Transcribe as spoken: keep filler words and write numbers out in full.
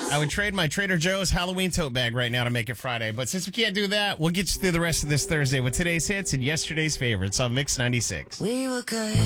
I would trade my Trader Joe's Halloween tote bag right now to make it Friday. But since we can't do that, we'll get you through the rest of this Thursday with today's hits and yesterday's favorites on Mix ninety-six. We were good.